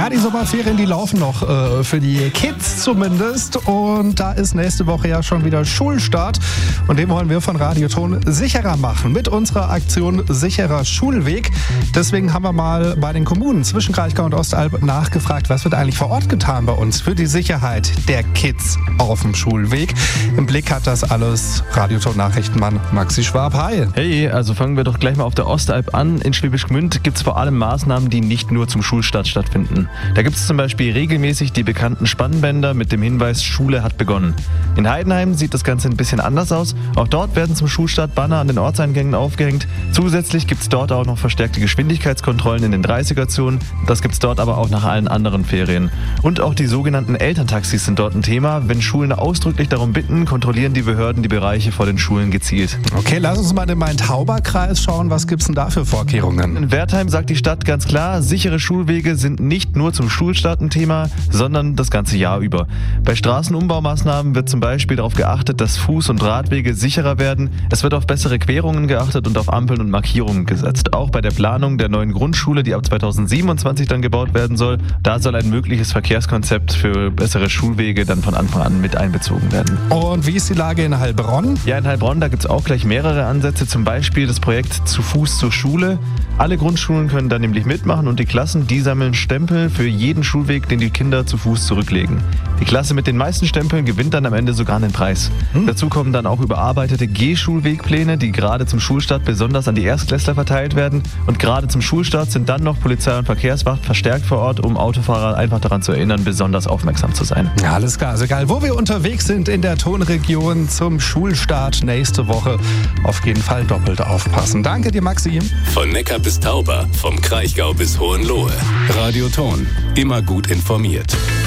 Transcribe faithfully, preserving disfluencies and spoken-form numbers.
Ja, die Sommerferien, die laufen noch äh, für die Kids zumindest. Und da ist nächste Woche ja schon wieder Schulstart. Und den wollen wir von Radioton sicherer machen mit unserer Aktion Sicherer Schulweg. Deswegen haben wir mal bei den Kommunen zwischen Kraichgau und Ostalb nachgefragt, was wird eigentlich vor Ort getan bei uns für die Sicherheit der Kids auf dem Schulweg. Im Blick hat das alles Radioton-Nachrichtenmann Maxi Schwab. Hi. Hey, also fangen wir doch gleich mal auf der Ostalb an. In Schwäbisch Gmünd gibt es vor allem Maßnahmen, die nicht nur zum Schulstart stattfinden. Da gibt es zum Beispiel regelmäßig die bekannten Spannbänder mit dem Hinweis, Schule hat begonnen. In Heidenheim sieht das Ganze ein bisschen anders aus. Auch dort werden zum Schulstart Banner an den Ortseingängen aufgehängt. Zusätzlich gibt es dort auch noch verstärkte Geschwindigkeitskontrollen in den dreißiger-Zonen. Das gibt es dort aber auch nach allen anderen Ferien. Und auch die sogenannten Elterntaxis sind dort ein Thema. Wenn Schulen ausdrücklich darum bitten, kontrollieren die Behörden die Bereiche vor den Schulen gezielt. Okay, lass uns mal in den Main-Tauber-Kreis schauen. Was gibt es denn da für Vorkehrungen? In Wertheim sagt die Stadt ganz klar, sichere Schulwege sind nicht nur zum Schulstart ein Thema, sondern das ganze Jahr über. Bei Straßenumbaumaßnahmen wird zum Beispiel darauf geachtet, dass Fuß- und Radwege sicherer werden. Es wird auf bessere Querungen geachtet und auf Ampeln und Markierungen gesetzt. Auch bei der Planung der neuen Grundschule, die ab zweitausendsiebenundzwanzig dann gebaut werden soll, da soll ein mögliches Verkehrskonzept für bessere Schulwege dann von Anfang an mit einbezogen werden. Und wie ist die Lage in Heilbronn? Ja, in Heilbronn, da gibt es auch gleich mehrere Ansätze, zum Beispiel das Projekt Zu Fuß zur Schule. Alle Grundschulen können da nämlich mitmachen und die Klassen, die sammeln Stempel für jeden Schulweg, den die Kinder zu Fuß zurücklegen. Die Klasse mit den meisten Stempeln gewinnt dann am Ende sogar einen Preis. Hm. Dazu kommen dann auch überarbeitete Gehschulwegpläne, die gerade zum Schulstart besonders an die Erstklässler verteilt werden. Und gerade zum Schulstart sind dann noch Polizei und Verkehrswacht verstärkt vor Ort, um Autofahrer einfach daran zu erinnern, besonders aufmerksam zu sein. Ja, alles klar. Also egal, wo wir unterwegs sind in der Tonregion zum Schulstart nächste Woche, auf jeden Fall doppelt aufpassen. Danke dir, Maxi. Von Neckar bis Tauber, vom Kraichgau bis Hohenlohe. Radioton, immer gut informiert.